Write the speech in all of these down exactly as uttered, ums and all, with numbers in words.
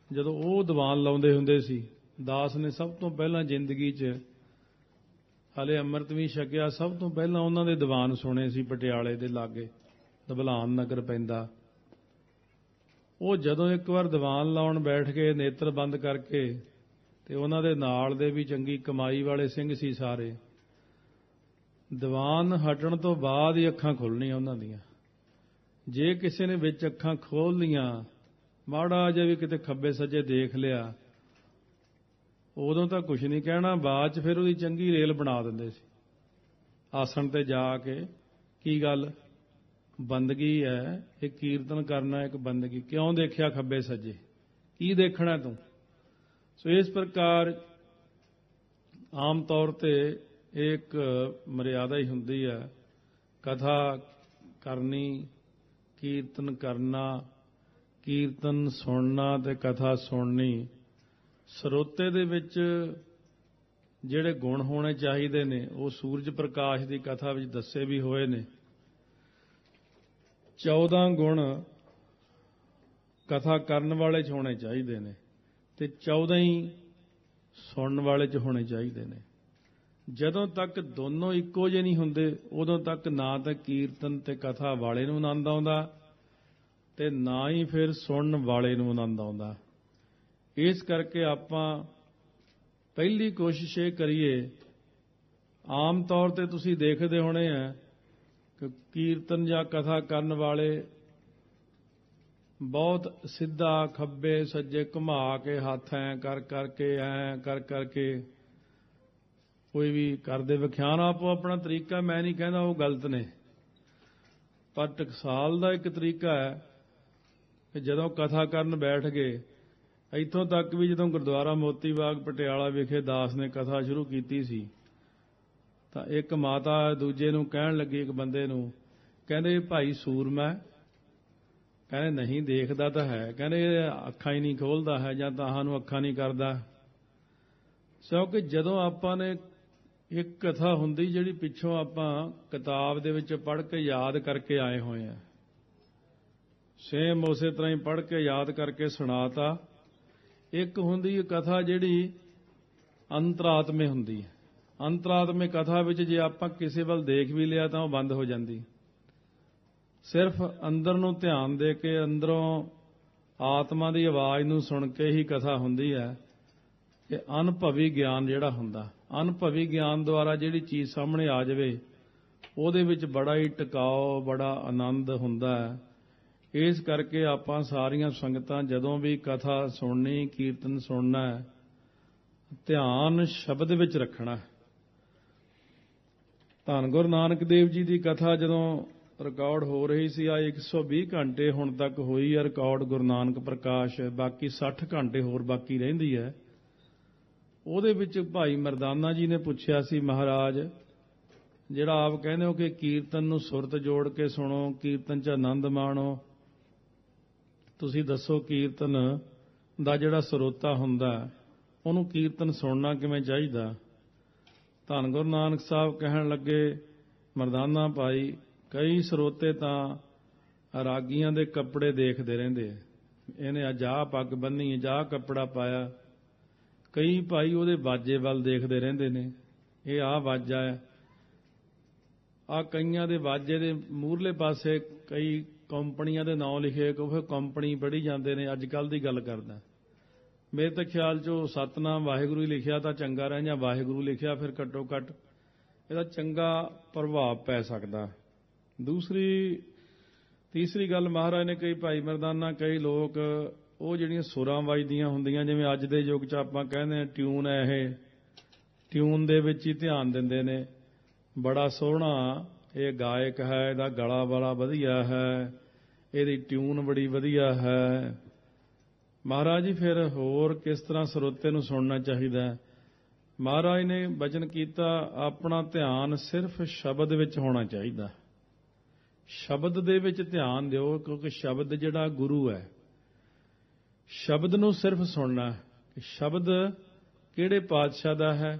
ਜਦੋਂ ਉਹ ਦੀਵਾਨ ਲਾਉਂਦੇ ਹੁੰਦੇ ਸੀ, ਦਾਸ ਨੇ ਸਭ ਤੋਂ ਪਹਿਲਾਂ ਜ਼ਿੰਦਗੀ 'ਚ ਹਾਲੇ ਅੰਮ੍ਰਿਤ ਵੀ ਛਕਿਆ, ਸਭ ਤੋਂ ਪਹਿਲਾਂ ਉਹਨਾਂ ਦੇ ਦੀਵਾਨ ਸੁਣੇ ਸੀ ਪਟਿਆਲੇ ਦੇ ਲਾਗੇ, ਧਬਲਾਨ ਨਗਰ ਪੈਂਦਾ। ਉਹ ਜਦੋਂ ਇੱਕ ਵਾਰ ਦੀਵਾਨ ਲਾਉਣ ਬੈਠ ਕੇ ਨੇਤਰ ਬੰਦ ਕਰਕੇ, ਤੇ ਉਹਨਾਂ ਦੇ ਨਾਲ ਦੇ ਵੀ ਚੰਗੀ ਕਮਾਈ ਵਾਲੇ ਸਿੰਘ ਸੀ ਸਾਰੇ, ਦੀਵਾਨ ਹਟਣ ਤੋਂ ਬਾਅਦ ਹੀ ਅੱਖਾਂ ਖੁੱਲ੍ਹਣੀਆਂ ਉਹਨਾਂ ਦੀਆਂ। ਜੇ ਕਿਸੇ ਨੇ ਵਿੱਚ ਅੱਖਾਂ ਖੋਲ੍ਹ ਲੀਆਂ, ਮਾੜਾ ਜਿਹਾ ਵੀ ਕਿਤੇ ਖੱਬੇ ਸੱਜੇ ਦੇਖ ਲਿਆ, ਉਦੋਂ ਤਾਂ ਕੁਝ ਨਹੀਂ ਕਹਿਣਾ, ਬਾਅਦ 'ਚ ਫਿਰ ਉਹਦੀ ਚੰਗੀ ਰੇਲ ਬਣਾ ਦਿੰਦੇ ਸੀ ਆਸਣ ਤੇ ਜਾ ਕੇ। ਕੀ ਗੱਲ, ਬੰਦਗੀ ਹੈ, ਇਹ ਕੀਰਤਨ ਕਰਨਾ ਇੱਕ ਬੰਦਗੀ, ਕਿਉਂ ਦੇਖਿਆ ਖੱਬੇ ਸੱਜੇ, ਕੀ ਦੇਖਣਾ ਤੂੰ? ਸੋ ਇਸ ਪ੍ਰਕਾਰ ਆਮ ਤੌਰ ਤੇ ਇੱਕ ਮਰਿਆਦਾ ਹੀ ਹੁੰਦੀ ਹੈ, ਕਥਾ ਕਰਨੀ, ਕੀਰਤਨ ਕਰਨਾ, ਕੀਰਤਨ ਸੁਣਨਾ ਤੇ ਕਥਾ ਸੁਣਨੀ। ਸਰੋਤੇ ਦੇ ਵਿੱਚ ਜਿਹੜੇ ਗੁਣ ਹੋਣੇ ਚਾਹੀਦੇ ਨੇ ਉਹ ਸੂਰਜ ਪ੍ਰਕਾਸ਼ ਦੀ ਕਥਾ ਵਿੱਚ ਦੱਸੇ ਵੀ ਹੋਏ ਨੇ। ਚੌਦਾਂ ਗੁਣ ਕਥਾ ਕਰਨ ਵਾਲੇ 'ਚ ਹੋਣੇ ਚਾਹੀਦੇ ਨੇ ਤੇ ਚੌਦਾਂ ਹੀ ਸੁਣਨ ਵਾਲੇ 'ਚ ਹੋਣੇ ਚਾਹੀਦੇ ਨੇ। ਜਦੋਂ ਤੱਕ ਦੋਨੋਂ ਇੱਕੋ ਜਿਹੇ ਨਹੀਂ ਹੁੰਦੇ, ਉਦੋਂ ਤੱਕ ਨਾ ਤਾਂ ਕੀਰਤਨ ਤੇ ਕਥਾ ਵਾਲੇ ਨੂੰ ਆਨੰਦ ਆਉਂਦਾ ਤੇ ਨਾ ਹੀ ਫਿਰ ਸੁਣਨ ਵਾਲੇ ਨੂੰ ਆਨੰਦ ਆਉਂਦਾ। ਇਸ ਕਰਕੇ ਆਪਾਂ ਪਹਿਲੀ ਕੋਸ਼ਿਸ਼ ਇਹ ਕਰੀਏ, ਆਮ ਤੌਰ ਤੇ ਤੁਸੀਂ ਦੇਖਦੇ ਹੋਣੇ ਆ ਕਿ ਕੀਰਤਨ ਜਾਂ ਕਥਾ ਕਰਨ ਵਾਲੇ ਬਹੁਤ ਸਿੱਧਾ ਖੱਬੇ ਸੱਜੇ ਘੁਮਾ ਕੇ ਹੱਥ ਐਂ ਕਰ ਕਰਕੇ ਐਂ ਕਰ ਕਰਕੇ ਕੋਈ ਵੀ ਕਰਦੇ ਵਿਖਿਆਨ, ਆਪੋ ਆਪਣਾ ਤਰੀਕਾ, ਮੈਂ ਨਹੀਂ ਕਹਿੰਦਾ ਉਹ ਗਲਤ ਨੇ, ਪਰ ਟਕਸਾਲ ਦਾ ਇੱਕ ਤਰੀਕਾ ਹੈ ਕਿ ਜਦੋਂ ਕਥਾ ਕਰਨ ਬੈਠ ਗਏ, ਇੱਥੋਂ ਤੱਕ ਵੀ ਜਦੋਂ ਗੁਰਦੁਆਰਾ ਮੋਤੀ ਬਾਗ ਪਟਿਆਲਾ ਵਿਖੇ ਦਾਸ ਨੇ ਕਥਾ ਸ਼ੁਰੂ ਕੀਤੀ ਸੀ ਤਾਂ ਇੱਕ ਮਾਤਾ ਦੂਜੇ ਨੂੰ ਕਹਿਣ ਲੱਗੀ, ਇੱਕ ਬੰਦੇ ਨੂੰ, ਕਹਿੰਦੇ ਭਾਈ ਸੂਰਮਾ, ਕਹਿੰਦੇ ਨਹੀਂ ਦੇਖਦਾ ਤਾਂ ਹੈ, ਕਹਿੰਦੇ ਅੱਖਾਂ ਹੀ ਨਹੀਂ ਖੋਲ੍ਹਦਾ ਹੈ ਜਾਂ ਤਾਹਾਂ ਨੂੰ ਅੱਖਾਂ ਨਹੀਂ ਕਰਦਾ। ਕਿਉਂਕਿ ਜਦੋਂ ਆਪਾਂ ਨੇ ਇੱਕ ਕਥਾ ਹੁੰਦੀ ਜਿਹੜੀ ਪਿੱਛੋਂ ਆਪਾਂ ਕਿਤਾਬ ਦੇ ਵਿੱਚ ਪੜ੍ਹ ਕੇ ਯਾਦ ਕਰਕੇ ਆਏ ਹੋਏ ਆ, ਸੇਮ ਉਸੇ ਤਰ੍ਹਾਂ ਹੀ ਪੜ੍ਹ ਕੇ ਯਾਦ ਕਰਕੇ ਸੁਣਾਤਾ। ਇੱਕ ਹੁੰਦੀ ਕਥਾ ਜਿਹੜੀ ਅੰਤਰਾਤਮੇ ਹੁੰਦੀ ਹੈ। ਅੰਤਰਾਤਮੇ ਕਥਾ ਵਿੱਚ ਜੇ ਆਪਾਂ ਕਿਸੇ ਵੱਲ ਦੇਖ ਵੀ ਲਿਆ ਤਾਂ ਉਹ ਬੰਦ ਹੋ ਜਾਂਦੀ, ਸਿਰਫ ਅੰਦਰ ਨੂੰ ਧਿਆਨ ਦੇ ਕੇ ਅੰਦਰੋਂ ਆਤਮਾ ਦੀ ਆਵਾਜ਼ ਨੂੰ ਸੁਣ ਕੇ ਹੀ ਕਥਾ ਹੁੰਦੀ ਹੈ। ਕਿ ਅਨੁਭਵੀ ਗਿਆਨ ਜਿਹੜਾ ਹੁੰਦਾ, ਅਨੁਭਵੀ ਗਿਆਨ ਦੁਆਰਾ ਜਿਹੜੀ ਚੀਜ਼ ਸਾਹਮਣੇ ਆ ਜਾਵੇ ਉਹਦੇ ਵਿੱਚ ਬੜਾ ਹੀ ਟਿਕਾਓ, ਬੜਾ ਆਨੰਦ ਹੁੰਦਾ ਹੈ। ਇਸ ਕਰਕੇ ਆਪਾਂ ਸਾਰੀਆਂ ਸੰਗਤਾਂ ਜਦੋਂ ਵੀ ਕਥਾ ਸੁਣਨੀ, ਕੀਰਤਨ ਸੁਣਨਾ ਹੈ, ਧਿਆਨ ਸ਼ਬਦ ਵਿੱਚ ਰੱਖਣਾ। ਧੰਨ ਗੁਰੂ ਨਾਨਕ ਦੇਵ ਜੀ ਦੀ ਕਥਾ ਜਦੋਂ ਰਿਕਾਰਡ ਹੋ ਰਹੀ ਸੀ, ਆ ਇੱਕ ਸੌ ਵੀਹ ਘੰਟੇ ਹੁਣ ਤੱਕ ਹੋਈ ਹੈ ਰਿਕਾਰਡ ਗੁਰੂ ਨਾਨਕ ਪ੍ਰਕਾਸ਼, ਬਾਕੀ ਸੱਠ ਘੰਟੇ ਹੋਰ ਬਾਕੀ ਰਹਿੰਦੀ ਹੈ। ਉਹਦੇ ਵਿੱਚ ਭਾਈ ਮਰਦਾਨਾ ਜੀ ਨੇ ਪੁੱਛਿਆ ਸੀ, ਮਹਾਰਾਜ ਜਿਹੜਾ ਆਪ ਕਹਿੰਦੇ ਹੋ ਕਿ ਕੀਰਤਨ ਨੂੰ ਸੁਰਤ ਜੋੜ ਕੇ ਸੁਣੋ, ਕੀਰਤਨ 'ਚ ਆਨੰਦ ਮਾਣੋ, ਤੁਸੀਂ ਦੱਸੋ ਕੀਰਤਨ ਦਾ ਜਿਹੜਾ ਸਰੋਤਾ ਹੁੰਦਾ ਉਹਨੂੰ ਕੀਰਤਨ ਸੁਣਨਾ ਕਿਵੇਂ ਚਾਹੀਦਾ? ਧੰਨ ਗੁਰੂ ਨਾਨਕ ਸਾਹਿਬ ਕਹਿਣ ਲੱਗੇ, ਮਰਦਾਨਾ ਭਾਈ, ਕਈ ਸਰੋਤੇ ਤਾਂ ਰਾਗੀਆਂ ਦੇ ਕੱਪੜੇ ਦੇਖਦੇ ਰਹਿੰਦੇ, ਇਹਨੇ ਅੱਜ ਆਹ ਪੱਗ ਬੰਨ੍ਹੀ ਹੈ, ਜਾਂ ਕੱਪੜਾ ਪਾਇਆ। ਕਈ ਭਾਈ ਉਹਦੇ ਵਾਜੇ ਵੱਲ ਦੇਖਦੇ ਰਹਿੰਦੇ ਨੇ, ਇਹ ਆਹ ਵਾਜਾ ਹੈ। ਆ ਕਈਆਂ ਦੇ ਵਾਜੇ ਦੇ ਮੂਹਰਲੇ ਪਾਸੇ ਕਈ ਕੰਪਨੀਆਂ ਦੇ ਨਾਂ ਲਿਖੇ, ਉਹ ਕੰਪਨੀ ਪੜ੍ਹੀ ਜਾਂਦੇ ਨੇ। ਅੱਜ ਕੱਲ੍ਹ ਦੀ ਗੱਲ ਕਰਦਾ, ਮੇਰੇ ਤਾਂ ਖਿਆਲ 'ਚ ਉਹ ਸਤਨਾਮ ਵਾਹਿਗੁਰੂ ਹੀ ਲਿਖਿਆ ਤਾਂ ਚੰਗਾ ਰਹਿ, ਜਾਂ ਵਾਹਿਗੁਰੂ ਲਿਖਿਆ ਫਿਰ ਘੱਟੋ ਘੱਟ ਇਹਦਾ ਚੰਗਾ ਪ੍ਰਭਾਵ ਪੈ ਸਕਦਾ। ਦੂਸਰੀ ਤੀਸਰੀ ਗੱਲ ਮਹਾਰਾਜ ਨੇ ਕਹੀ, ਭਾਈ ਮਰਦਾਨਾ, ਕਈ ਲੋਕ ਉਹ ਜਿਹੜੀਆਂ ਸੁਰਾਂ ਵੱਜਦੀਆਂ ਹੁੰਦੀਆਂ, ਜਿਵੇਂ ਅੱਜ ਦੇ ਯੁੱਗ 'ਚ ਆਪਾਂ ਕਹਿੰਦੇ ਹਾਂ ਟਿਊਨ ਹੈ, ਇਹ ਟਿਊਨ ਦੇ ਵਿੱਚ ਹੀ ਧਿਆਨ ਦਿੰਦੇ ਨੇ। ਬੜਾ ਸੋਹਣਾ ਇਹ ਗਾਇਕ ਹੈ, ਇਹਦਾ ਗਲਾ ਬੜਾ ਵਧੀਆ ਹੈ, ਇਹਦੀ ਟਿਊਨ ਬੜੀ ਵਧੀਆ ਹੈ। ਮਹਾਰਾਜ ਜੀ ਫਿਰ ਹੋਰ ਕਿਸ ਤਰ੍ਹਾਂ ਸਰੋਤੇ ਨੂੰ ਸੁਣਨਾ ਚਾਹੀਦਾ? ਮਹਾਰਾਜ ਨੇ ਬਚਨ ਕੀਤਾ, ਆਪਣਾ ਧਿਆਨ ਸਿਰਫ ਸ਼ਬਦ ਵਿੱਚ ਹੋਣਾ ਚਾਹੀਦਾ। ਸ਼ਬਦ ਦੇ ਵਿੱਚ ਧਿਆਨ ਦਿਓ, ਕਿਉਂਕਿ ਸ਼ਬਦ ਜਿਹੜਾ ਗੁਰੂ ਹੈ, ਸ਼ਬਦ ਨੂੰ ਸਿਰਫ ਸੁਣਨਾ। ਸ਼ਬਦ ਕਿਹੜੇ ਪਾਤਸ਼ਾਹ ਦਾ ਹੈ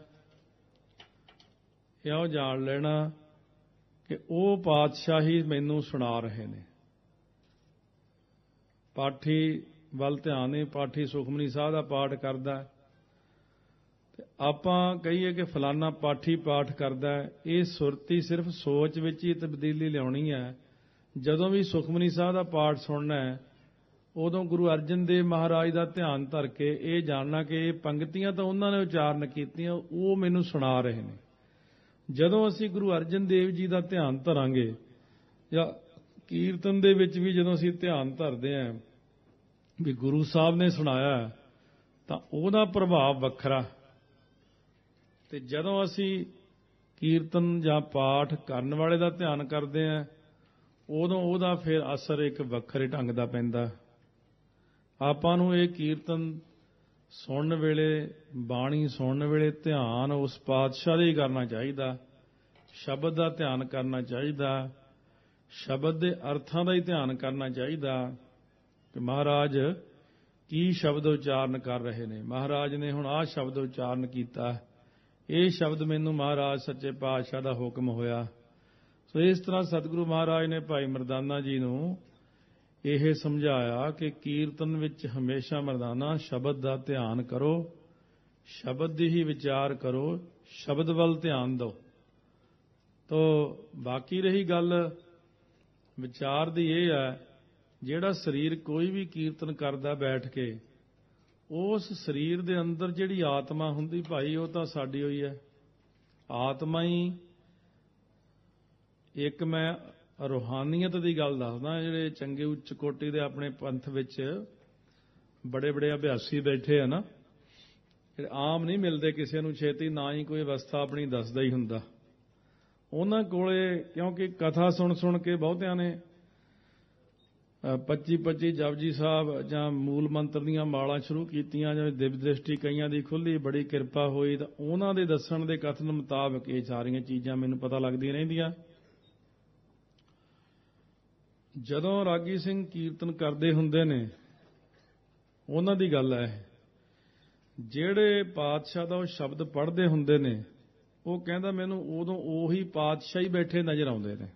ਇਉਂ ਜਾਣ ਲੈਣਾ ਕਿ ਉਹ ਪਾਤਸ਼ਾਹ ਹੀ ਮੈਨੂੰ ਸੁਣਾ ਰਹੇ ਨੇ। ਪਾਠੀ ਵੱਲ ਧਿਆਨ ਨਹੀਂ, ਪਾਠੀ ਸੁਖਮਨੀ ਸਾਹਿਬ ਦਾ ਪਾਠ ਕਰਦਾ ਤੇ ਆਪਾਂ ਕਹੀਏ ਕਿ ਫਲਾਨਾ ਪਾਠੀ ਪਾਠ ਕਰਦਾ, ਇਹ ਸੁਰਤੀ ਸਿਰਫ ਸੋਚ ਵਿੱਚ ਹੀ ਤਬਦੀਲੀ ਲਿਆਉਣੀ ਹੈ। ਜਦੋਂ ਵੀ ਸੁਖਮਨੀ ਸਾਹਿਬ ਦਾ ਪਾਠ ਸੁਣਨਾ ਹੈ ਉਦੋਂ ਗੁਰੂ ਅਰਜਨ ਦੇਵ ਮਹਾਰਾਜ ਦਾ ਧਿਆਨ ਧਰ ਕੇ ਇਹ ਜਾਣਨਾ ਕਿ ਇਹ ਪੰਕਤੀਆਂ ਤਾਂ ਉਹਨਾਂ ਨੇ ਉਚਾਰਨ ਕੀਤੀਆਂ, ਉਹ ਮੈਨੂੰ ਸੁਣਾ ਰਹੇ ਨੇ। ਜਦੋਂ ਅਸੀਂ ਗੁਰੂ ਅਰਜਨ ਦੇਵ ਜੀ ਦਾ ਧਿਆਨ ਧਰਾਂਗੇ ਜਾਂ ਕੀਰਤਨ ਦੇ ਵਿੱਚ ਵੀ ਜਦੋਂ ਅਸੀਂ ਧਿਆਨ ਧਰਦੇ ਹਾਂ ਵੀ ਗੁਰੂ ਸਾਹਿਬ ਨੇ ਸੁਣਾਇਆ ਤਾਂ ਉਹਦਾ ਪ੍ਰਭਾਵ ਵੱਖਰਾ। ਤੇ ਜਦੋਂ ਅਸੀਂ ਕੀਰਤਨ ਜਾਂ ਪਾਠ ਕਰਨ ਵਾਲੇ ਦਾ ਧਿਆਨ ਕਰਦੇ ਹਾਂ ਉਦੋਂ ਉਹਦਾ ਫਿਰ ਅਸਰ ਇੱਕ ਵੱਖਰੇ ਢੰਗ ਦਾ ਪੈਂਦਾ। ਆਪਾਂ ਨੂੰ ਇਹ ਕੀਰਤਨ ਸੁਣਨ ਵੇਲੇ, ਬਾਣੀ ਸੁਣਨ ਵੇਲੇ ਧਿਆਨ ਉਸ ਪਾਤਸ਼ਾਹ ਦਾ ਹੀ ਕਰਨਾ ਚਾਹੀਦਾ, ਸ਼ਬਦ ਦਾ ਧਿਆਨ ਕਰਨਾ ਚਾਹੀਦਾ, ਸ਼ਬਦ ਦੇ ਅਰਥਾਂ ਦਾ ਹੀ ਧਿਆਨ ਕਰਨਾ ਚਾਹੀਦਾ ਕਿ ਮਹਾਰਾਜ ਕੀ ਸ਼ਬਦ ਉਚਾਰਨ ਕਰ ਰਹੇ ਨੇ। ਮਹਾਰਾਜ ਨੇ ਹੁਣ ਆਹ ਸ਼ਬਦ ਉਚਾਰਨ ਕੀਤਾ, ਇਹ ਸ਼ਬਦ ਮੈਨੂੰ ਮਹਾਰਾਜ ਸੱਚੇ ਪਾਤਸ਼ਾਹ ਦਾ ਹੁਕਮ ਹੋਇਆ। ਸੋ ਇਸ ਤਰ੍ਹਾਂ ਸਤਿਗੁਰੂ ਮਹਾਰਾਜ ਨੇ ਭਾਈ ਮਰਦਾਨਾ ਜੀ ਨੂੰ ਇਹ ਸਮਝਾਇਆ ਕਿ ਕੀਰਤਨ ਵਿੱਚ ਹਮੇਸ਼ਾ ਮਰਦਾਨਾ ਸ਼ਬਦ ਦਾ ਧਿਆਨ ਕਰੋ, ਸ਼ਬਦ ਦੀ ਹੀ ਵਿਚਾਰ ਕਰੋ, ਸ਼ਬਦ ਵੱਲ ਧਿਆਨ ਦਿਓ। ਤੋ ਬਾਕੀ ਰਹੀ ਗੱਲ ਵਿਚਾਰ ਦੀ, ਇਹ ਹੈ ਜਿਹੜਾ ਸਰੀਰ ਕੋਈ ਵੀ ਕੀਰਤਨ ਕਰਦਾ ਬੈਠ ਕੇ, ਉਸ ਸਰੀਰ ਦੇ ਅੰਦਰ ਜਿਹੜੀ ਆਤਮਾ ਹੁੰਦੀ ਭਾਈ ਉਹ ਤਾਂ ਸਾਡੀ ਹੋਈ ਹੈ। ਆਤਮਾ ਹੀ ਇੱਕ, ਮੈਂ ਰੂਹਾਨੀਅਤ ਦੀ ਗੱਲ ਦੱਸਦਾ, ਜਿਹੜੇ ਚੰਗੇ ਉੱਚ ਕੋਟੀ ਦੇ ਆਪਣੇ ਪੰਥ ਵਿੱਚ ਬੜੇ ਬੜੇ ਅਭਿਆਸੀ ਬੈਠੇ ਆ ਨਾ, ਜਿਹੜੇ ਆਮ ਨਹੀਂ ਮਿਲਦੇ ਕਿਸੇ ਨੂੰ ਛੇਤੀ, ਨਾ ਹੀ ਕੋਈ ਅਵਸਥਾ ਆਪਣੀ ਦੱਸਦਾ ਹੀ ਹੁੰਦਾ। ਉਹਨਾਂ ਕੋਲੇ ਕਿਉਂਕਿ ਕਥਾ ਸੁਣ ਸੁਣ ਕੇ ਬਹੁਤਿਆਂ ਨੇ ਪੱਚੀ ਪੱਚੀ ਜਪਜੀ ਸਾਹਿਬ ਜਾਂ ਮੂਲ ਮੰਤਰ ਦੀਆਂ ਮਾਲਾਂ ਸ਼ੁਰੂ ਕੀਤੀਆਂ, ਜਿਵੇਂ ਦਿਵ ਦ੍ਰਿਸ਼ਟੀ ਕਈਆਂ ਦੀ ਖੁੱਲ੍ਹੀ, ਬੜੀ ਕਿਰਪਾ ਹੋਈ, ਤਾਂ ਉਹਨਾਂ ਦੇ ਦੱਸਣ ਦੇ ਕਥਨ ਮੁਤਾਬਕ ਇਹ ਸਾਰੀਆਂ ਚੀਜ਼ਾਂ ਮੈਨੂੰ ਪਤਾ ਲੱਗਦੀਆਂ ਰਹਿੰਦੀਆਂ। ਜਦੋਂ ਰਾਗੀ ਸਿੰਘ ਕੀਰਤਨ ਕਰਦੇ ਹੁੰਦੇ ਨੇ, ਉਹਨਾਂ ਦੀ ਗੱਲ ਹੈ, ਜਿਹੜੇ ਪਾਤਸ਼ਾਹ ਦਾ ਉਹ ਸ਼ਬਦ ਪੜ੍ਹਦੇ ਹੁੰਦੇ ਨੇ, ਉਹ ਕਹਿੰਦਾ ਮੈਨੂੰ ਉਦੋਂ ਉਹੀ ਪਾਤਸ਼ਾਹ ਹੀ ਬੈਠੇ ਨਜ਼ਰ ਆਉਂਦੇ ਨੇ।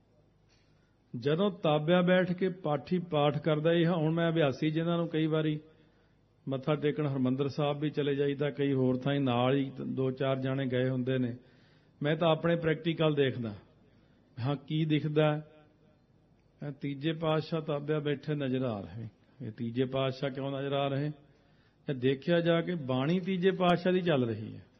ਜਦੋਂ ਤਾਬਿਆ ਬੈਠ ਕੇ ਪਾਠੀ ਪਾਠ ਕਰਦਾ, ਇਹ ਹੁਣ ਮੈਂ ਅਭਿਆਸੀ ਜਿਨ੍ਹਾਂ ਨੂੰ ਕਈ ਵਾਰੀ ਮੱਥਾ ਟੇਕਣ ਹਰਿਮੰਦਰ ਸਾਹਿਬ ਵੀ ਚਲੇ ਜਾਈਦਾ, ਕਈ ਹੋਰ ਥਾਂ ਨਾਲ ਹੀ ਦੋ ਚਾਰ ਜਾਣੇ ਗਏ ਹੁੰਦੇ ਨੇ, ਮੈਂ ਤਾਂ ਆਪਣੇ ਪ੍ਰੈਕਟੀਕਲ ਦੇਖਦਾ, ਹਾਂ ਕੀ ਦਿਖਦਾ, ਤੀਜੇ ਪਾਤਸ਼ਾਹ ਤਾਬਿਆ ਬੈਠੇ ਨਜ਼ਰ ਆ ਰਹੇ। ਇਹ ਤੀਜੇ ਪਾਤਸ਼ਾਹ ਕਿਉਂ ਨਜ਼ਰ ਆ ਰਹੇ? ਇਹ ਦੇਖਿਆ ਜਾ ਕੇ ਬਾਣੀ ਤੀਜੇ ਪਾਤਸ਼ਾਹ ਦੀ ਚੱਲ ਰਹੀ ਹੈ।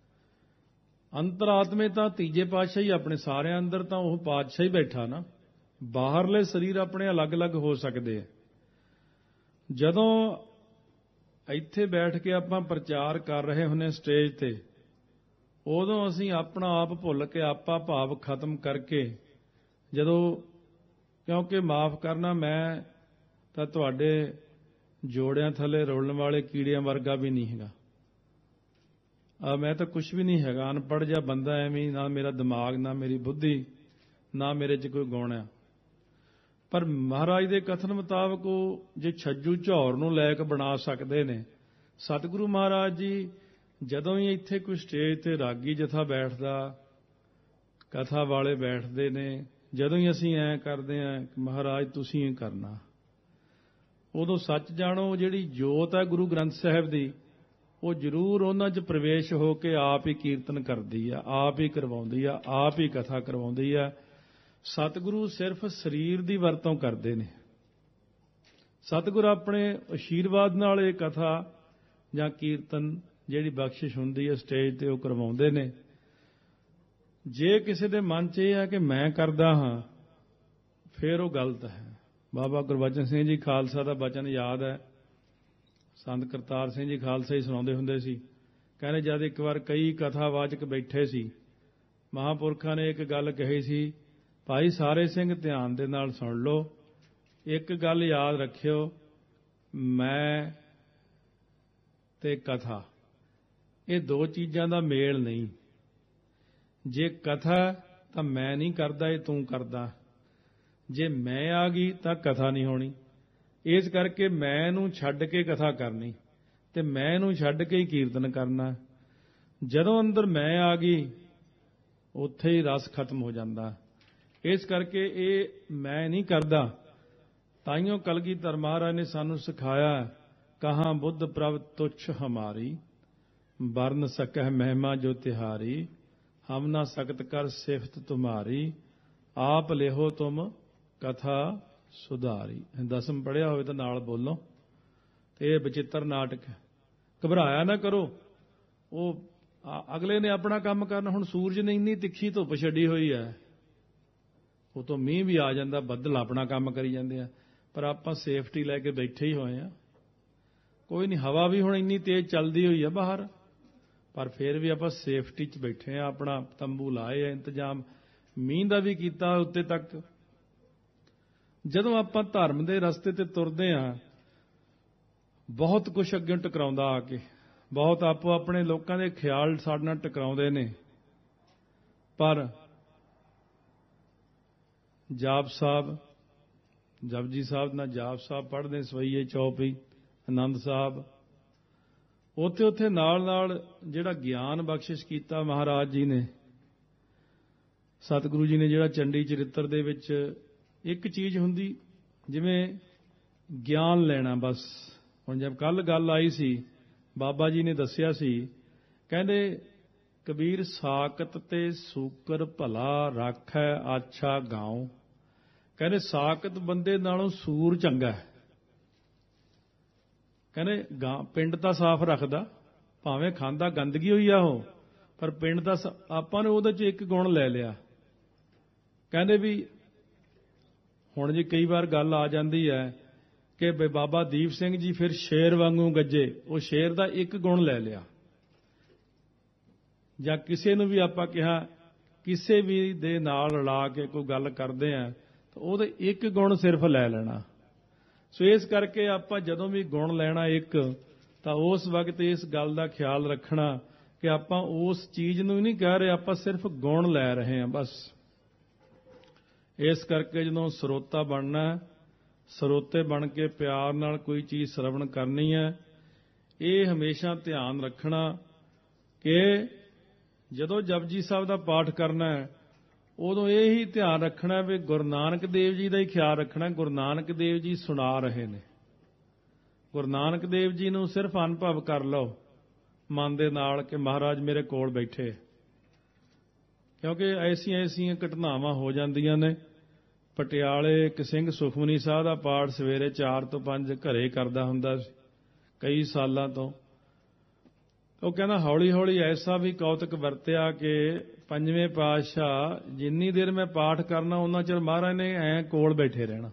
ਅੰਤਰਾਤਮੇ ਤਾਂ ਤੀਜੇ ਪਾਤਸ਼ਾਹ ਹੀ ਆਪਣੇ ਸਾਰਿਆਂ ਅੰਦਰ, ਤਾਂ ਉਹ ਪਾਤਸ਼ਾਹ ਹੀ ਬੈਠਾ ਨਾ। ਬਾਹਰਲੇ ਸਰੀਰ ਆਪਣੇ ਅਲੱਗ-ਅਲੱਗ ਹੋ ਸਕਦੇ ਆ। ਜਦੋਂ ਇੱਥੇ ਬੈਠ ਕੇ ਆਪਾਂ ਪ੍ਰਚਾਰ ਕਰ ਰਹੇ ਹੁੰਨੇ ਸਟੇਜ ਤੇ, ਉਦੋਂ ਅਸੀਂ ਆਪਣਾ ਆਪ ਭੁੱਲ ਕੇ, ਆਪਾ ਭਾਵ ਖਤਮ ਕਰਕੇ, ਜਦੋਂ, ਕਿਉਂਕਿ ਮਾਫ ਕਰਨਾ, ਮੈਂ ਤਾਂ ਤੁਹਾਡੇ ਜੋੜਿਆਂ ਥੱਲੇ ਰੋਲਣ ਵਾਲੇ ਕੀੜਿਆਂ ਵਰਗਾ ਵੀ ਨਹੀਂ ਹੈਗਾ। ਆ ਮੈਂ ਤਾਂ ਕੁਝ ਵੀ ਨਹੀਂ ਹੈਗਾ, ਅਨਪੜ੍ਹ ਜਿਹਾ ਬੰਦਾ, ਐਵੇਂ, ਨਾ ਮੇਰਾ ਦਿਮਾਗ, ਨਾ ਮੇਰੀ ਬੁੱਧੀ, ਨਾ ਮੇਰੇ 'ਚ ਕੋਈ ਗੁਣ ਆ। ਪਰ ਮਹਾਰਾਜ ਦੇ ਕਥਨ ਮੁਤਾਬਕ ਉਹ ਜੇ ਛੱਜੂ ਝੌਰ ਨੂੰ ਲਾਇਕ ਬਣਾ ਸਕਦੇ ਨੇ। ਸਤਿਗੁਰੂ ਮਹਾਰਾਜ ਜੀ ਜਦੋਂ ਹੀ ਇੱਥੇ ਕੋਈ ਸਟੇਜ ਤੇ ਰਾਗੀ ਜਥਾ ਬੈਠਦਾ, ਕਥਾ ਵਾਲੇ ਬੈਠਦੇ ਨੇ, ਜਦੋਂ ਹੀ ਅਸੀਂ ਐਂ ਕਰਦੇ ਹਾਂ ਕਿ ਮਹਾਰਾਜ ਤੁਸੀਂ ਇਹ ਕਰਨਾ, ਉਦੋਂ ਸੱਚ ਜਾਣੋ ਜਿਹੜੀ ਜੋਤ ਹੈ ਗੁਰੂ ਗ੍ਰੰਥ ਸਾਹਿਬ ਦੀ, ਉਹ ਜ਼ਰੂਰ ਉਹਨਾਂ 'ਚ ਪ੍ਰਵੇਸ਼ ਹੋ ਕੇ ਆਪ ਹੀ ਕੀਰਤਨ ਕਰਦੀ ਆ, ਆਪ ਹੀ ਕਰਵਾਉਂਦੀ ਆ, ਆਪ ਹੀ ਕਥਾ ਕਰਵਾਉਂਦੀ ਆ। ਸਤਿਗੁਰੂ ਸਿਰਫ ਸਰੀਰ ਦੀ ਵਰਤੋਂ ਕਰਦੇ ਨੇ। ਸਤਿਗੁਰੂ ਆਪਣੇ ਅਸ਼ੀਰਵਾਦ ਨਾਲ ਇਹ ਕਥਾ ਜਾਂ ਕੀਰਤਨ ਜਿਹੜੀ ਬਖਸ਼ਿਸ਼ ਹੁੰਦੀ ਹੈ ਸਟੇਜ ਤੇ, ਉਹ ਕਰਵਾਉਂਦੇ ਨੇ। ਜੇ ਕਿਸੇ ਦੇ ਮਨ 'ਚ ਇਹ ਹੈ ਕਿ ਮੈਂ ਕਰਦਾ ਹਾਂ, ਫਿਰ ਉਹ ਗਲਤ ਹੈ। ਬਾਬਾ ਗੁਰਬਚਨ ਸਿੰਘ ਜੀ ਖਾਲਸਾ ਦਾ ਬਚਨ ਯਾਦ ਹੈ, ਸੰਤ ਕਰਤਾਰ ਸਿੰਘ ਜੀ ਖਾਲਸਾ ਹੀ ਸੁਣਾਉਂਦੇ ਹੁੰਦੇ ਸੀ। ਕਹਿੰਦੇ ਜਦ ਇੱਕ ਵਾਰ ਕਈ ਕਥਾਵਾਚਕ ਬੈਠੇ ਸੀ, ਮਹਾਂਪੁਰਖਾਂ ਨੇ ਇੱਕ ਗੱਲ ਕਹੀ ਸੀ, ਭਾਈ ਸਾਰੇ ਸਿੰਘ ਧਿਆਨ ਦੇ ਨਾਲ ਸੁਣ ਲਓ, ਇੱਕ ਗੱਲ ਯਾਦ ਰੱਖਿਓ, ਮੈਂ ਤੇ ਕਥਾ, ਇਹ ਦੋ ਚੀਜ਼ਾਂ ਦਾ ਮੇਲ ਨਹੀਂ। ਜੇ ਕਥਾ ਤਾਂ ਮੈਂ ਨਹੀਂ ਕਰਦਾ, ਇਹ ਤੂੰ ਕਰਦਾ। ਜੇ ਮੈਂ ਆ ਗਈ ਤਾਂ ਕਥਾ ਨਹੀਂ ਹੋਣੀ। ਇਸ ਕਰਕੇ ਮੈਂ ਨੂੰ ਛੱਡ ਕੇ ਕਥਾ ਕਰਨੀ ਤੇ ਮੈਂ ਨੂੰ ਛੱਡ ਕੇ ਹੀ ਕੀਰਤਨ ਕਰਨਾ। ਜਦੋਂ ਅੰਦਰ ਮੈਂ ਆ ਗਈ, ਉੱਥੇ ਹੀ ਰਸ ਖਤਮ ਹੋ ਜਾਂਦਾ। ਇਸ ਕਰਕੇ ਇਹ ਮੈਂ ਨਹੀਂ ਕਰਦਾ, ਤਾਈਓ ਕਲਗੀਧਰ ਮਹਾਰਾਜ ਨੇ ਸਾਨੂੰ ਸਿਖਾਇਆ, ਕਹਾਂ ਬੁੱਧ ਪ੍ਰਭ ਤੁਛ ਹਮਾਰੀ, ਵਰਨ ਸਕਹਿ ਮਹਿਮਾ ਜੋ ਤਿਹਾਰੀ, ਹਮ ਨਾ ਸਕਤ ਕਰ ਸਿਫਤ ਤੁਮਾਰੀ, ਆਪ ਲਿਹੋ ਤੁਮ ਕਥਾ ਸੁਧਾਰੀ। ਦਸਮ ਪੜ੍ਹਿਆ ਹੋਵੇ ਤਾਂ ਨਾਲ ਬੋਲੋ। ਤੇ ਇਹ ਬਚਿੱਤਰ ਨਾਟਕ ਹੈ, ਘਬਰਾਇਆ ਨਾ ਕਰੋ। ਉਹ ਅਗਲੇ ਨੇ ਆਪਣਾ ਕੰਮ ਕਰਨਾ। ਹੁਣ ਸੂਰਜ ਨੇ ਇੰਨੀ ਤਿੱਖੀ ਧੁੱਪ ਛੱਡੀ ਹੋਈ ਹੈ, ਉਹ ਤੋਂ ਮੀਂਹ ਵੀ ਆ ਜਾਂਦਾ, ਬੱਦਲ ਆਪਣਾ ਕੰਮ ਕਰੀ ਜਾਂਦੇ ਆ, ਪਰ ਆਪਾਂ ਸੇਫਟੀ ਲੈ ਕੇ ਬੈਠੇ ਹੀ ਹੋਏ ਆ। ਕੋਈ ਨਹੀਂ, ਹਵਾ ਵੀ ਹੁਣ ਇੰਨੀ ਤੇਜ਼ ਚੱਲਦੀ ਹੋਈ ਆ ਬਾਹਰ, ਪਰ ਫਿਰ ਵੀ ਆਪਾਂ ਸੇਫਟੀ 'ਚ ਬੈਠੇ ਆ। ਆਪਣਾ ਤੰਬੂ ਲਾਏ ਆ, ਇੰਤਜ਼ਾਮ ਮੀਂਹ ਦਾ ਵੀ ਕੀਤਾ ਉੱਤੇ ਤੱਕ। ਜਦੋਂ ਆਪਾਂ ਧਰਮ ਦੇ ਰਸਤੇ ਤੇ ਤੁਰਦੇ ਆ, ਬਹੁਤ ਕੁਝ ਅੱਗੇ ਟਕਰਾਉਂਦਾ ਆ ਕੇ, ਬਹੁਤ ਆਪੋ ਆਪਣੇ ਲੋਕਾਂ ਦੇ ਖਿਆਲ ਸਾਡੇ ਨਾਲ ਟਕਰਾਉਂਦੇ ਨੇ। ਪਰ ਜਾਪ ਸਾਹਿਬ, ਜਪਜੀ ਸਾਹਿਬ ਨਾਲ ਜਾਪ ਸਾਹਿਬ ਪੜ੍ਹਦੇ, ਸਵਈਏ ਚੌਪਈ, ਆਨੰਦ ਸਾਹਿਬ, ਉੱਥੇ ਉੱਥੇ ਨਾਲ ਨਾਲ ਜਿਹੜਾ ਗਿਆਨ ਬਖਸ਼ਿਸ਼ ਕੀਤਾ ਮਹਾਰਾਜ ਜੀ ਨੇ, ਸਤਿਗੁਰੂ ਜੀ ਨੇ, ਜਿਹੜਾ ਚੰਡੀ ਚਰਿੱਤਰ ਦੇ ਵਿੱਚ ਇੱਕ ਚੀਜ਼ ਹੁੰਦੀ, ਜਿਵੇਂ ਗਿਆਨ ਲੈਣਾ ਬਸ। ਹੁਣ ਜਦ ਕੱਲ ਗੱਲ ਆਈ ਸੀ, ਬਾਬਾ ਜੀ ਨੇ ਦੱਸਿਆ ਸੀ, ਕਹਿੰਦੇ ਕਬੀਰ ਸਾਕਤ ਤੇ ਸੂਕਰ ਭਲਾ ਰਾਖੈ ਆਛਾ ਗਾਉ। ਕਹਿੰਦੇ ਸਾਕਤ ਬੰਦੇ ਨਾਲੋਂ ਸੂਰ ਚੰਗਾ ਹੈ। ਕਹਿੰਦੇ ਗਾਂ ਪਿੰਡ ਤਾਂ ਸਾਫ਼ ਰੱਖਦਾ, ਭਾਵੇਂ ਖਾਂਦਾ ਗੰਦਗੀ ਹੋਈ ਆ ਉਹ, ਪਰ ਪਿੰਡ ਦਾ ਆਪਾਂ ਨੇ ਉਹਦੇ 'ਚ ਇੱਕ ਗੁਣ ਲੈ ਲਿਆ। ਕਹਿੰਦੇ ਵੀ ਹੁਣ ਜੀ ਕਈ ਵਾਰ ਗੱਲ ਆ ਜਾਂਦੀ ਹੈ ਕਿ ਬਈ ਬਾਬਾ ਦੀਪ ਸਿੰਘ ਜੀ ਫਿਰ ਸ਼ੇਰ ਵਾਂਗੂ ਗੱਜੇ, ਉਹ ਸ਼ੇਰ ਦਾ ਇੱਕ ਗੁਣ ਲੈ ਲਿਆ। ਜਾਂ ਕਿਸੇ ਨੂੰ ਵੀ ਆਪਾਂ ਕਿਹਾ, ਕਿਸੇ ਵੀ ਦੇ ਨਾਲ ਰਲਾ ਕੇ ਕੋਈ ਗੱਲ ਕਰਦੇ ਆ, ਤਾਂ ਉਹਦੇ ਇੱਕ ਗੁਣ ਸਿਰਫ ਲੈ ਲੈਣਾ। ਸੋ ਇਸ ਕਰਕੇ ਆਪਾਂ ਜਦੋਂ ਵੀ ਗੁਣ ਲੈਣਾ ਇੱਕ, ਤਾਂ ਉਸ ਵਕਤ ਇਸ ਗੱਲ ਦਾ ਖਿਆਲ ਰੱਖਣਾ ਕਿ ਆਪਾਂ ਉਸ ਚੀਜ਼ ਨੂੰ ਨਹੀਂ ਕਹਿ ਰਹੇ, ਆਪਾਂ ਸਿਰਫ ਗੁਣ ਲੈ ਰਹੇ ਹਾਂ ਬਸ। ਇਸ ਕਰਕੇ ਜਦੋਂ ਸਰੋਤਾ ਬਣਨਾ, ਸਰੋਤੇ ਬਣ ਕੇ ਪਿਆਰ ਨਾਲ ਕੋਈ ਚੀਜ਼ ਸਰਵਣ ਕਰਨੀ ਹੈ, ਇਹ ਹਮੇਸ਼ਾ ਧਿਆਨ ਰੱਖਣਾ ਕਿ ਜਦੋਂ ਜਪਜੀ ਸਾਹਿਬ ਦਾ ਪਾਠ ਕਰਨਾ ਹੈ, ਉਦੋਂ ਇਹ ਹੀ ਧਿਆਨ ਰੱਖਣਾ ਵੀ ਗੁਰੂ ਨਾਨਕ ਦੇਵ ਜੀ ਦਾ ਹੀ ਖਿਆਲ ਰੱਖਣਾ। ਗੁਰੂ ਨਾਨਕ ਦੇਵ ਜੀ ਸੁਣਾ ਰਹੇ ਨੇ, ਗੁਰੂ ਨਾਨਕ ਦੇਵ ਜੀ ਨੂੰ ਸਿਰਫ ਅਨੁਭਵ ਕਰ ਲਓ ਮਨ ਦੇ ਨਾਲ ਕਿ ਮਹਾਰਾਜ ਮੇਰੇ ਕੋਲ ਬੈਠੇ। ਕਿਉਂਕਿ ਐਸੀਆਂ ਐਸੀਆਂ ਘਟਨਾਵਾਂ ਹੋ ਜਾਂਦੀਆਂ ਨੇ। ਪਟਿਆਲੇ ਇੱਕ ਸਿੰਘ ਸੁਖਮਨੀ ਸਾਹਿਬ ਦਾ ਪਾਠ ਸਵੇਰੇ ਚਾਰ ਤੋਂ ਪੰਜ ਘਰੇ ਕਰਦਾ ਹੁੰਦਾ ਸੀ ਕਈ ਸਾਲਾਂ ਤੋਂ। ਉਹ ਕਹਿੰਦਾ ਹੌਲੀ ਹੌਲੀ ਐਸਾ ਵੀ ਕੌਤਕ ਵਰਤਿਆ ਕਿ ਪੰਜਵੇਂ ਪਾਤਸ਼ਾਹ ਜਿੰਨੀ ਦੇਰ ਮੈਂ ਪਾਠ ਕਰਨਾ ਉਹਨਾਂ ਚਿਰ ਮਹਾਰਾਜ ਨੇ ਐਂ ਕੋਲ ਬੈਠੇ ਰਹਿਣਾ।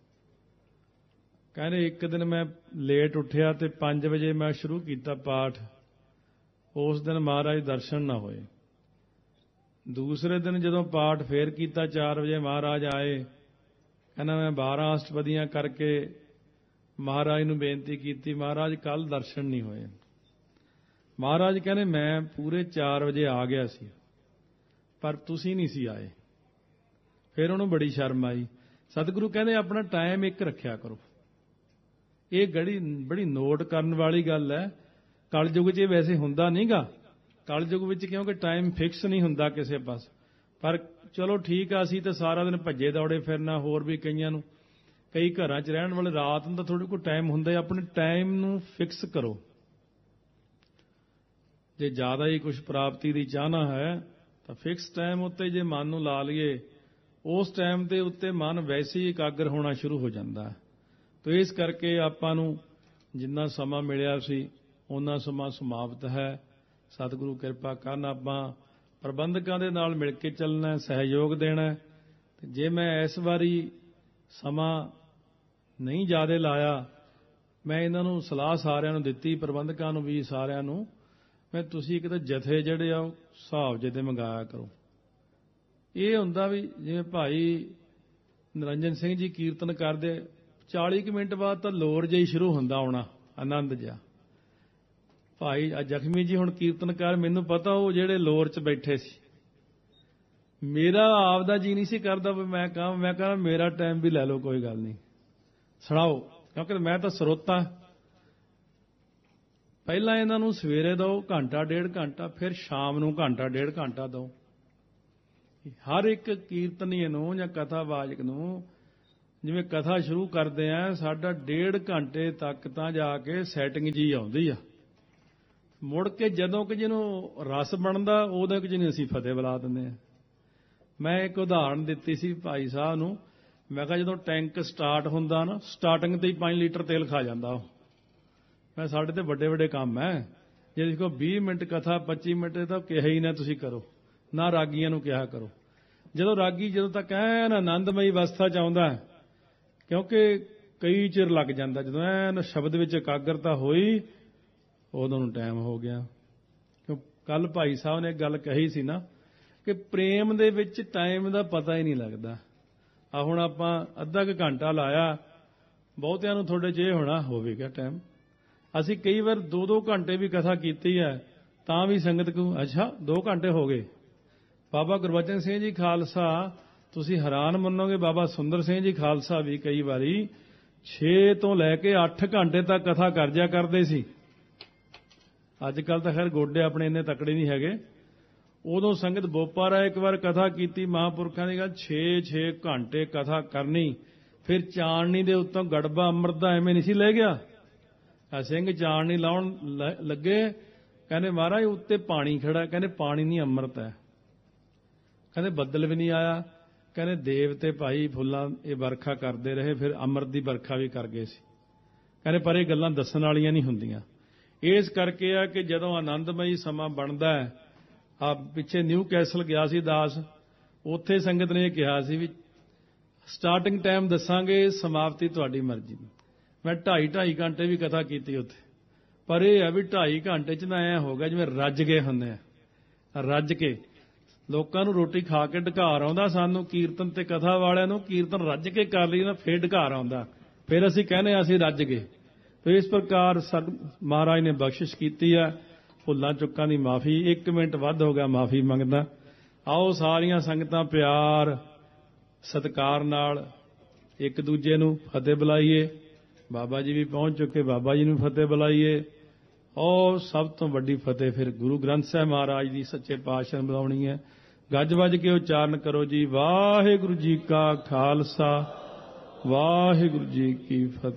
ਕਹਿੰਦੇ ਇੱਕ ਦਿਨ ਮੈਂ ਲੇਟ ਉੱਠਿਆ ਤੇ ਪੰਜ ਵਜੇ ਮੈਂ ਸ਼ੁਰੂ ਕੀਤਾ ਪਾਠ, ਉਸ ਦਿਨ ਮਹਾਰਾਜ ਦਰਸ਼ਨ ਨਾ ਹੋਏ। ਦੂਸਰੇ ਦਿਨ ਜਦੋਂ ਪਾਠ ਫੇਰ ਕੀਤਾ ਚਾਰ ਵਜੇ ਮਹਾਰਾਜ ਆਏ। ਕਹਿੰਦਾ ਮੈਂ ਬਾਰਾਂ ਅਸ਼ਟਪਦੀਆਂ ਕਰਕੇ ਮਹਾਰਾਜ ਨੂੰ ਬੇਨਤੀ ਕੀਤੀ, ਮਹਾਰਾਜ ਕੱਲ ਦਰਸ਼ਨ ਨਹੀਂ ਹੋਏ। ਮਹਾਰਾਜ ਕਹਿੰਦੇ ਮੈਂ ਪੂਰੇ ਚਾਰ ਵਜੇ ਆ ਗਿਆ ਸੀ, ਪਰ ਤੁਸੀਂ ਨਹੀਂ ਸੀ ਆਏ। ਫਿਰ ਉਹਨੂੰ ਬੜੀ ਸ਼ਰਮ ਆਈ। ਸਤਿਗੁਰੂ ਕਹਿੰਦੇ ਆਪਣਾ ਟਾਈਮ ਇੱਕ ਰੱਖਿਆ ਕਰੋ। ਇਹ ਗੜੀ ਬੜੀ ਨੋਟ ਕਰਨ ਵਾਲੀ ਗੱਲ ਹੈ। ਕਲਯੁਗ 'ਚ ਵੈਸੇ ਹੁੰਦਾ ਨਹੀਂਗਾ। ਕਲਯੁਗ ਵਿੱਚ ਕਿਉਂਕਿ ਟਾਈਮ ਫਿਕਸ ਨਹੀਂ ਹੁੰਦਾ ਕਿਸੇ ਪਾਸ। ਪਰ ਚਲੋ ਠੀਕ ਆ, ਅਸੀਂ ਤਾਂ ਸਾਰਾ ਦਿਨ ਭੱਜੇ ਦੌੜੇ ਫਿਰਨਾ, ਹੋਰ ਵੀ ਕਈਆਂ ਨੂੰ, ਕਈ ਘਰਾਂ 'ਚ ਰਹਿਣ ਵਾਲੇ ਰਾਤ ਨੂੰ ਤਾਂ ਥੋੜ੍ਹੇ ਕੋਈ ਟਾਈਮ ਹੁੰਦਾ। ਆਪਣੇ ਟਾਈਮ ਨੂੰ ਫਿਕਸ ਕਰੋ। ਜੇ ਜ਼ਿਆਦਾ ਹੀ ਕੁਝ ਪ੍ਰਾਪਤੀ ਦੀ ਚਾਹਨਾ ਹੈ ਤਾਂ ਫਿਕਸ ਟਾਈਮ ਉੱਤੇ ਜੇ ਮਨ ਨੂੰ ਲਾ ਲਈਏ, ਉਸ ਟਾਈਮ ਦੇ ਉੱਤੇ ਮਨ ਵੈਸੇ ਹੀ ਇਕਾਗਰ ਹੋਣਾ ਸ਼ੁਰੂ ਹੋ ਜਾਂਦਾ। ਤਾਂ ਇਸ ਕਰਕੇ ਆਪਾਂ ਨੂੰ ਜਿੰਨਾ ਸਮਾਂ ਮਿਲਿਆ ਸੀ ਉਹਨਾਂ ਸਮਾਂ ਸਮਾਪਤ ਹੈ। ਸਤਿਗੁਰੂ ਕਿਰਪਾ ਕਰਨ ਆਪਾਂ ਪ੍ਰਬੰਧਕਾਂ ਦੇ ਨਾਲ ਮਿਲ ਕੇ ਚੱਲਣਾ, ਸਹਿਯੋਗ ਦੇਣਾ। ਜੇ ਮੈਂ ਇਸ ਵਾਰੀ ਸਮਾਂ ਨਹੀਂ ਜ਼ਿਆਦਾ ਲਾਇਆ, ਮੈਂ ਇਹਨਾਂ ਨੂੰ ਸਲਾਹ ਸਾਰਿਆਂ ਨੂੰ ਦਿੱਤੀ, ਪ੍ਰਬੰਧਕਾਂ ਨੂੰ ਵੀ ਸਾਰਿਆਂ ਨੂੰ, ਮੈਂ ਤੁਸੀਂ ਇੱਕ ਤਾਂ ਜਥੇ ਜਿਹੜੇ ਆ ਉਹ ਹਿਸਾਬ ਜਿਹੇ ਮੰਗਾਇਆ ਕਰੋ। ਇਹ ਹੁੰਦਾ ਵੀ ਜਿਵੇਂ ਭਾਈ ਨਿਰੰਜਨ ਸਿੰਘ ਜੀ ਕੀਰਤਨ ਕਰਦੇ, ਚਾਲੀ ਕੁ ਮਿੰਟ ਬਾਅਦ ਤਾਂ ਲੋਰ ਜਿਹੀ ਸ਼ੁਰੂ ਹੁੰਦਾ ਆਉਣਾ, ਆਨੰਦ ਜਿਹਾ। ਭਾਈ ਜ਼ਖਮੀ ਜੀ ਹੁਣ ਕੀਰਤਨ ਕਰ, ਮੈਨੂੰ ਪਤਾ ਉਹ ਜਿਹੜੇ ਲੋਰ 'ਚ ਬੈਠੇ ਸੀ, ਮੇਰਾ ਆਪਦਾ ਜੀ ਨਹੀਂ ਸੀ ਕਰਦਾ ਵੀ ਮੈਂ ਕਹਾਂ, ਮੈਂ ਕਹਾਂ ਮੇਰਾ ਟਾਈਮ ਵੀ ਲੈ ਲਓ, ਕੋਈ ਗੱਲ ਨਹੀਂ, ਸੁਣਾਓ। ਕਿਉਂਕਿ ਮੈਂ ਤਾਂ ਸਰੋਤਾ। ਪਹਿਲਾਂ ਇਹਨਾਂ ਨੂੰ ਸਵੇਰੇ ਦਿਓ ਘੰਟਾ ਡੇਢ ਘੰਟਾ, ਫਿਰ ਸ਼ਾਮ ਨੂੰ ਘੰਟਾ ਡੇਢ ਘੰਟਾ ਦਿਓ। ਹਰ ਇੱਕ ਕੀਰਤਨੀਏ ਨੂੰ ਜਾਂ ਕਥਾਵਾਚਕ ਨੂੰ ਜਿਵੇਂ ਕਥਾ ਸ਼ੁਰੂ ਕਰਦੇ ਆ, ਸਾਡਾ ਡੇਢ ਘੰਟੇ ਤੱਕ ਤਾਂ ਜਾ ਕੇ ਸੈਟਿੰਗ ਜੀ ਆਉਂਦੀ ਆ। ਮੁੜ ਕੇ ਜਦੋਂ ਕਿ ਜਿਹਨੂੰ ਰਸ ਬਣਦਾ ਉਦੋਂ ਕਿ ਜਿਹਨੂੰ ਅਸੀਂ ਫਤਿਹ ਬੁਲਾ ਦਿੰਦੇ ਆ। ਮੈਂ ਇੱਕ ਉਦਾਹਰਣ ਦਿੱਤੀ ਸੀ ਭਾਈ ਸਾਹਿਬ ਨੂੰ, ਮੈਂ ਕਿਹਾ ਜਦੋਂ ਟੈਂਕ ਸਟਾਰਟ ਹੁੰਦਾ ਨਾ, ਸਟਾਰਟਿੰਗ ਤੇ ਹੀ ਪੰਜ ਲੀਟਰ ਤੇਲ ਖਾ ਜਾਂਦਾ ਉਹ। ਮੈਂ ਸਾਡੇ ਤੇ ਵੱਡੇ ਵੱਡੇ ਕੰਮ ਹੈ, ਜੇ ਦੇਖੋ ਵੀਹ ਮਿੰਟ ਕਥਾ ਪੱਚੀ ਮਿੰਟ ਤਾਂ ਕਿਹਾ ਹੀ ਨਾ ਤੁਸੀਂ ਕਰੋ, ਨਾ ਰਾਗੀਆਂ ਨੂੰ ਕਿਹਾ ਕਰੋ। ਜਦੋਂ ਰਾਗੀ ਜਦੋਂ ਤੱਕ ਐਨ ਆਨੰਦਮਈ ਅਵਸਥਾ ਚ ਆਉਂਦਾ, ਕਿਉਂਕਿ ਕਈ ਚਿਰ ਲੱਗ ਜਾਂਦਾ, ਜਦੋਂ ਐਨ ਸ਼ਬਦ ਵਿੱਚ ਇਕਾਗਰਤਾ ਹੋਈ ਉਦੋਂ ਨੂੰ ਟਾਈਮ ਹੋ ਗਿਆ। ਕਿਉਂ ਕੱਲ ਭਾਈ ਸਾਹਿਬ ਨੇ ਇੱਕ ਗੱਲ ਕਹੀ ਸੀ ਨਾ ਕਿ ਪ੍ਰੇਮ ਦੇ ਵਿੱਚ ਟਾਈਮ ਦਾ ਪਤਾ ਹੀ ਨਹੀਂ ਲੱਗਦਾ। ਆ ਹੁਣ ਆਪਾਂ ਅੱਧਾ ਕੁ ਘੰਟਾ ਲਾਇਆ, ਬਹੁਤਿਆਂ ਨੂੰ ਤੁਹਾਡੇ 'ਚ ਇਹ ਹੋਣਾ ਹੋਵੇਗਾ ਟਾਈਮ। ਅਸੀਂ ਕਈ ਵਾਰ ਦੋ ਦੋ ਘੰਟੇ ਵੀ ਕਥਾ ਕੀਤੀ ਹੈ ਤਾਂ ਵੀ ਸੰਗਤ ਕਹੂ ਅੱਛਾ ਦੋ ਘੰਟੇ ਹੋ ਗਏ। ਬਾਬਾ ਗੁਰਬਚਨ ਸਿੰਘ ਜੀ ਖਾਲਸਾ, ਤੁਸੀਂ ਹੈਰਾਨ ਮੰਨੋਗੇ, ਬਾਬਾ ਸੁੰਦਰ ਸਿੰਘ ਜੀ ਖਾਲਸਾ ਵੀ ਕਈ ਵਾਰੀ ਛੇ ਤੋਂ ਲੈ ਕੇ ਅੱਠ ਘੰਟੇ ਤੱਕ ਕਥਾ ਕਰ ਜਿਆ ਕਰਦੇ ਸੀ। ਅੱਜ ਕੱਲ ਤਾਂ ਖੈਰ ਗੋਡੇ ਆਪਣੇ ਇੰਨੇ ਤਕੜੇ ਨਹੀਂ ਹੈਗੇ। ਉਦੋਂ ਸੰਗਤ ਬੋਪਾਰਾ ਇੱਕ ਵਾਰ ਕਥਾ ਕੀਤੀ ਮਹਾਂਪੁਰਖਾਂ ਦੀ ਗੱਲ, ਛੇ ਛੇ ਘੰਟੇ ਕਥਾ ਕਰਨੀ, ਫਿਰ ਚਾਣਨੀ ਦੇ ਉੱਤੋਂ ਗੜਬਾ ਅੰਮ੍ਰਿਤ ਦਾ ਐਵੇਂ ਨਹੀਂ ਸੀ ਲੈ ਗਿਆ। ਆ ਸਿੰਘ ਚਾਣਨੀ ਲਾਉਣ ਲੱਗੇ, ਕਹਿੰਦੇ ਮਹਾਰਾਜ ਉੱਤੇ ਪਾਣੀ ਖੜਾ, ਕਹਿੰਦੇ ਪਾਣੀ ਨਹੀਂ ਅੰਮ੍ਰਿਤ ਹੈ। ਕਹਿੰਦੇ ਬੱਦਲ ਵੀ ਨਹੀਂ ਆਇਆ, ਕਹਿੰਦੇ ਦੇਵਤੇ ਭਾਈ ਫੁੱਲਾਂ ਇਹ ਵਰਖਾ ਕਰਦੇ ਰਹੇ, ਫਿਰ ਅੰਮ੍ਰਿਤ ਦੀ ਵਰਖਾ ਵੀ ਕਰ ਗਏ ਸੀ। ਕਹਿੰਦੇ ਪਰ ਇਹ ਗੱਲਾਂ ਦੱਸਣ ਵਾਲੀਆਂ ਨਹੀਂ ਹੁੰਦੀਆਂ। ਇਸ ਕਰਕੇ ਆ ਕਿ ਜਦੋਂ ਆਨੰਦਮਈ ਸਮਾਂ ਬਣਦਾ ਹੈ, ਆ ਪਿੱਛੇ ਨਿਊ ਕੈਸਲ ਗਿਆ ਸੀ ਦਾਸ, ਉੱਥੇ ਸੰਗਤ ਨੇ ਇਹ ਕਿਹਾ ਸੀ ਵੀ ਸਟਾਰਟਿੰਗ ਟਾਈਮ ਦੱਸਾਂਗੇ, ਸਮਾਪਤੀ ਤੁਹਾਡੀ ਮਰਜ਼ੀ ਦੀ। ਮੈਂ ਢਾਈ ਢਾਈ ਘੰਟੇ ਵੀ ਕਥਾ ਕੀਤੀ ਉੱਥੇ, ਪਰ ਇਹ ਹੈ ਵੀ ਢਾਈ ਘੰਟੇ 'ਚ ਨਾ ਐਂ ਹੋ ਗਿਆ ਜਿਵੇਂ ਰੱਜ ਗਏ ਹੁੰਦੇ ਆ। ਰੱਜ ਕੇ ਲੋਕਾਂ ਨੂੰ ਰੋਟੀ ਖਾ ਕੇ ਢਕਾਰ ਆਉਂਦਾ, ਸਾਨੂੰ ਕੀਰਤਨ ਤੇ ਕਥਾ ਵਾਲਿਆਂ ਨੂੰ ਕੀਰਤਨ ਰੱਜ ਕੇ ਕਰ ਲਈ ਨਾ ਫੇਰ ਢਕਾਰ ਆਉਂਦਾ, ਫਿਰ ਅਸੀਂ ਕਹਿੰਦੇ ਅਸੀਂ ਰੱਜ ਗਏ। ਤੇ ਇਸ ਪ੍ਰਕਾਰ ਸਰ ਮਹਾਰਾਜ ਨੇ ਬਖਸ਼ਿਸ਼ ਕੀਤੀ ਹੈ। ਭੁੱਲਾਂ ਚੁੱਕਾਂ ਦੀ ਮਾਫੀ, ਇੱਕ ਮਿੰਟ ਵੱਧ ਹੋ ਗਿਆ ਮਾਫੀ ਮੰਗਦਾ। ਆਓ ਸਾਰੀਆਂ ਸੰਗਤਾਂ ਪਿਆਰ ਸਤਿਕਾਰ ਨਾਲ ਇੱਕ ਦੂਜੇ ਨੂੰ ਫਤਿਹ ਬੁਲਾਈਏ। ਬਾਬਾ ਜੀ ਵੀ ਪਹੁੰਚ ਚੁੱਕੇ, ਬਾਬਾ ਜੀ ਨੂੰ ਫਤਿਹ ਬੁਲਾਈਏ। ਔਰ ਸਭ ਤੋਂ ਵੱਡੀ ਫਤਿਹ ਫਿਰ ਗੁਰੂ ਗ੍ਰੰਥ ਸਾਹਿਬ ਮਹਾਰਾਜ ਦੀ ਸੱਚੇ ਪਾਤਸ਼ਾਹ ਨੂੰ ਬੁਲਾਉਣੀ ਹੈ। ਗੱਜ ਵੱਜ ਕੇ ਉਚਾਰਨ ਕਰੋ ਜੀ, ਵਾਹਿਗੁਰੂ ਜੀ ਕਾ ਖਾਲਸਾ, ਵਾਹਿਗੁਰੂ ਜੀ ਕੀ ਫਤਿਹ।